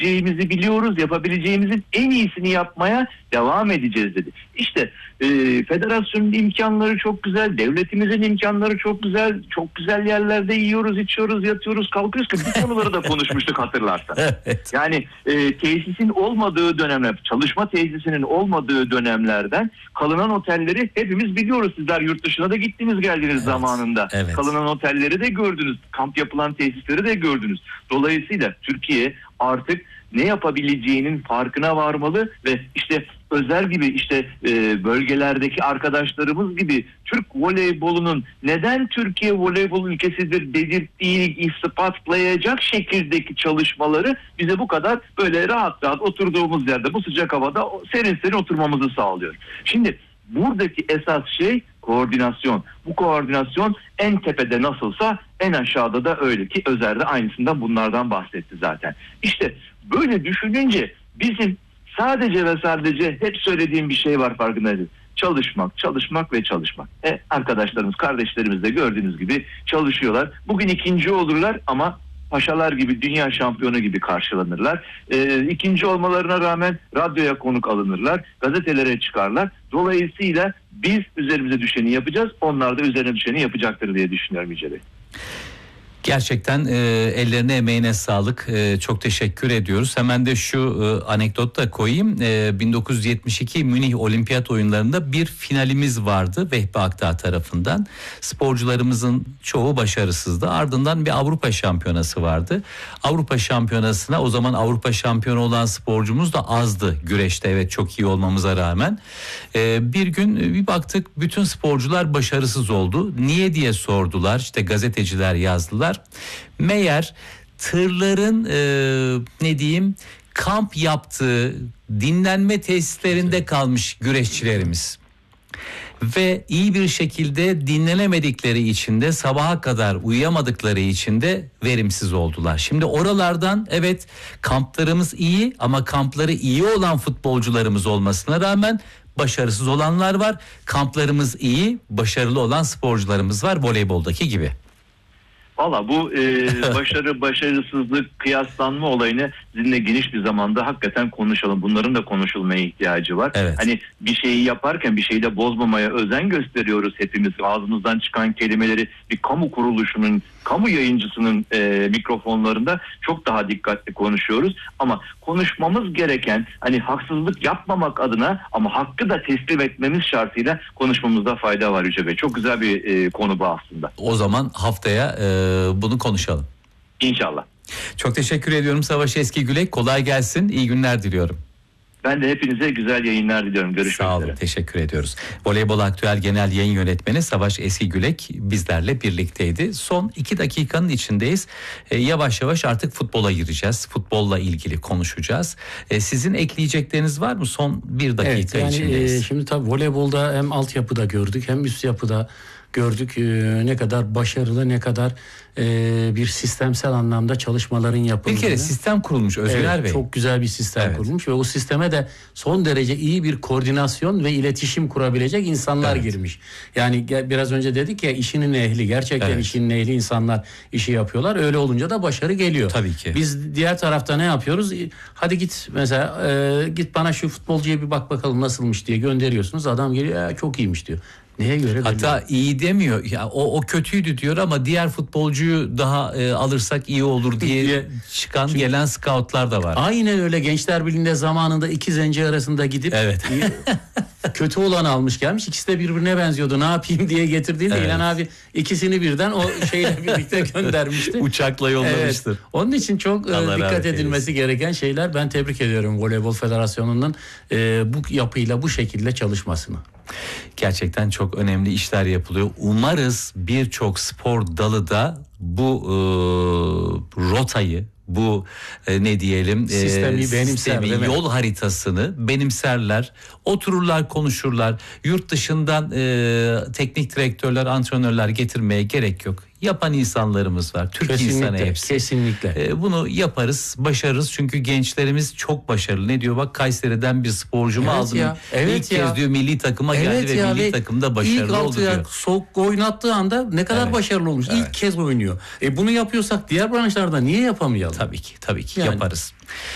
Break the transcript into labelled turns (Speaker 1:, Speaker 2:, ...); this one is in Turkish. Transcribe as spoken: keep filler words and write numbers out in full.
Speaker 1: yapabileceğimizi biliyoruz. Yapabileceğimizin en iyisini yapmaya devam edeceğiz dedi. İşte e, federasyonun imkanları çok güzel. Devletimizin imkanları çok güzel. Çok güzel yerlerde yiyoruz, içiyoruz, yatıyoruz, kalkıyoruz ki bu konuları da konuşmuştuk hatırlarsan.
Speaker 2: Evet.
Speaker 1: Yani e, tesisin olmadığı dönemler, çalışma tesisinin olmadığı dönemlerden kalınan otelleri hepimiz biliyoruz. Sizler yurt dışına da gittiniz geldiniz
Speaker 2: Evet,
Speaker 1: zamanında.
Speaker 2: evet.
Speaker 1: Kalınan otelleri de gördünüz. Kamp yapılan tesisleri de gördünüz. Dolayısıyla Türkiye artık ne yapabileceğinin farkına varmalı ve işte Özer gibi işte e, bölgelerdeki arkadaşlarımız gibi Türk voleybolunun neden Türkiye voleybol ülkesidir dedirttiğini ispatlayacak şekildeki çalışmaları bize bu kadar böyle rahat rahat oturduğumuz yerde bu sıcak havada serin serin oturmamızı sağlıyor. Şimdi buradaki esas şey koordinasyon. Bu koordinasyon en tepede nasılsa en aşağıda da öyle ki Özer de aynısından bunlardan bahsetti zaten. İşte böyle düşününce bizim sadece ve sadece hep söylediğim bir şey var farkındayız. Çalışmak, çalışmak ve çalışmak. E, arkadaşlarımız, kardeşlerimiz de gördüğünüz gibi çalışıyorlar. Bugün ikinci olurlar ama paşalar gibi, dünya şampiyonu gibi karşılanırlar. E, ikinci olmalarına rağmen radyoya konuk alınırlar, gazetelere çıkarlar. Dolayısıyla biz üzerimize düşeni yapacağız, onlar da üzerine düşeni yapacaktır diye düşünüyorum Yüce Bey.
Speaker 2: Gerçekten e, ellerine emeğine sağlık. E, çok teşekkür ediyoruz. Hemen de şu e, anekdot da koyayım. E, bin dokuz yüz yetmiş iki Münih Olimpiyat Oyunları'nda bir finalimiz vardı Vehbi Akdağ tarafından. Sporcularımızın çoğu başarısızdı. Ardından bir Avrupa Şampiyonası vardı. Avrupa Şampiyonası'na o zaman Avrupa şampiyonu olan sporcumuz da azdı güreşte, evet, çok iyi olmamıza rağmen. E, bir gün bir baktık bütün sporcular başarısız oldu. Niye diye sordular. İşte gazeteciler yazdılar. Meğer tırların e, ne diyeyim kamp yaptığı dinlenme tesislerinde kalmış güreşçilerimiz. Ve iyi bir şekilde dinlenemedikleri için de sabaha kadar uyuyamadıkları için de verimsiz oldular. Şimdi oralardan evet kamplarımız iyi ama kampları iyi olan futbolcularımız olmasına rağmen başarısız olanlar var. Kamplarımız iyi, başarılı olan sporcularımız var voleyboldaki gibi.
Speaker 1: Valla bu e, başarı başarısızlık kıyaslanma olayını sizinle geniş bir zamanda hakikaten konuşalım. Bunların da konuşulmaya ihtiyacı var.
Speaker 2: Evet.
Speaker 1: Hani bir şeyi yaparken bir şeyi de bozmamaya özen gösteriyoruz hepimiz. Ağzımızdan çıkan kelimeleri bir kamu kuruluşunun, kamu yayıncısının e, mikrofonlarında çok daha dikkatli konuşuyoruz. Ama konuşmamız gereken hani haksızlık yapmamak adına ama hakkı da teslim etmemiz şartıyla konuşmamızda fayda var Yüce Bey. Çok güzel bir e, konu bu aslında.
Speaker 2: O zaman haftaya e, bunu konuşalım.
Speaker 1: İnşallah.
Speaker 2: Çok teşekkür ediyorum Savaş Eskigülek. Kolay gelsin. İyi günler diliyorum.
Speaker 1: Ben de hepinize güzel yayınlar diliyorum. Görüşmek üzere.
Speaker 2: Sağ olun. Teşekkür ediyoruz. Voleybol Aktüel Genel Yayın Yönetmeni Savaş Eskigülek bizlerle birlikteydi. Son iki dakikanın içindeyiz. Ee, yavaş yavaş artık futbola gireceğiz. Futbolla ilgili konuşacağız. Ee, sizin ekleyecekleriniz var mı? Son bir dakika
Speaker 3: evet, yani
Speaker 2: içindeyiz.
Speaker 3: E, şimdi tabii voleybolda hem altyapıda gördük hem üst yapıda gördük e, ne kadar başarılı, ne kadar e, bir sistemsel anlamda çalışmaların yapıldığını.
Speaker 2: Bir kere sistem kurulmuş Özgüner
Speaker 3: evet,
Speaker 2: Bey.
Speaker 3: Çok güzel bir sistem evet. kurulmuş ve o sisteme de son derece iyi bir koordinasyon ve iletişim kurabilecek insanlar
Speaker 2: evet.
Speaker 3: girmiş. Yani biraz önce dedik ya işinin ehli, gerçekten evet. işinin ehli insanlar işi yapıyorlar. Öyle olunca da başarı geliyor.
Speaker 2: Tabii ki.
Speaker 3: Biz diğer tarafta ne yapıyoruz? Hadi git mesela e, git bana şu futbolcuya bir bak bakalım nasılmış diye gönderiyorsunuz. Adam geliyor çok iyiymiş diyor. Neye göre?
Speaker 2: Hatta
Speaker 3: belli.
Speaker 2: iyi demiyor. Ya o o kötüydü diyor ama diğer futbolcuyu daha e, alırsak iyi olur diye çıkan Çünkü, gelen scoutlar da var.
Speaker 3: Aynen öyle. Gençler Birliği'nde zamanında iki zenci arasında gidip
Speaker 2: evet.
Speaker 3: kötü olanı almış gelmiş. İkisi de birbirine benziyordu. Ne yapayım diye getirdiğinde evet. İlhan abi ikisini birden o şeyle birlikte göndermişti.
Speaker 2: Uçakla yollamıştır.
Speaker 3: Evet. Onun için çok Allah dikkat edilmesi eylesin. gereken şeyler. Ben tebrik ediyorum Voleybol Federasyonu'nun e, bu yapıyla bu şekilde çalışmasını.
Speaker 2: Gerçekten çok önemli işler yapılıyor. Umarız birçok spor dalı da bu e, rotayı, bu e, ne diyelim
Speaker 3: sistemi,
Speaker 2: e,
Speaker 3: benimser,
Speaker 2: sistemi yol haritasını benimserler, otururlar, konuşurlar. Yurt dışından e, teknik direktörler, antrenörler getirmeye gerek yok. Yapan insanlarımız var. Türk
Speaker 3: kesinlikle,
Speaker 2: insanı hepsi.
Speaker 3: Kesinlikle.
Speaker 2: E, bunu yaparız, başarırız. Çünkü gençlerimiz çok başarılı. Ne diyor? Bak Kayseri'den bir sporcumu
Speaker 3: evet
Speaker 2: aldım.
Speaker 3: Ya, evet
Speaker 2: İlk
Speaker 3: ya.
Speaker 2: kez diyor milli takıma
Speaker 3: evet
Speaker 2: geldi
Speaker 3: ya,
Speaker 2: ve milli takımda başarılı oldu diyor.
Speaker 3: İlk soğuk oynattığı anda ne kadar evet. başarılı olmuş. Evet. İlk kez oynuyor. E bunu yapıyorsak diğer branşlarda niye yapamayalım?
Speaker 2: Tabii ki, tabii ki
Speaker 3: yani.
Speaker 2: yaparız.